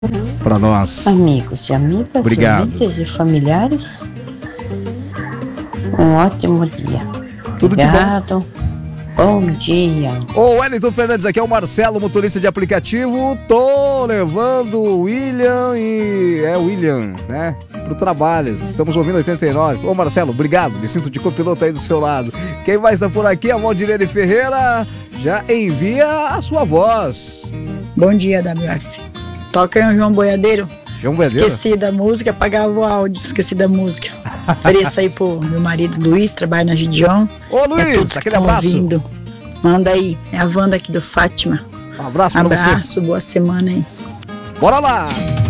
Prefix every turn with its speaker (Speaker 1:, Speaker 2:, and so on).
Speaker 1: para nós.
Speaker 2: Amigos e amigas,
Speaker 1: Obrigado.
Speaker 2: ouvintes e familiares, um ótimo dia.
Speaker 1: Tudo de bom.
Speaker 2: Obrigado. Bom dia.
Speaker 1: Ô, Wellington Fernandes, aqui é o Marcelo, motorista de aplicativo. Tô levando o William William, né, pro trabalho. Estamos ouvindo 89. Ô, Marcelo, obrigado. Me sinto de copiloto aí do seu lado. Quem mais tá por aqui? A Valdirene Ferreira já envia a sua voz.
Speaker 3: Bom dia, WF. Toca aí o João Boiadeiro.
Speaker 1: João Boiadeiro?
Speaker 3: Esqueci da música, apagava o áudio, esqueci da música. Ofereço aí pro meu marido Luiz, trabalha na Gideon.
Speaker 1: Ô, Luiz, aquele abraço.
Speaker 3: Ouvindo. Manda aí, é a Wanda aqui do Fátima.
Speaker 1: Um abraço pra você.
Speaker 3: Abraço, boa semana aí.
Speaker 1: Bora lá!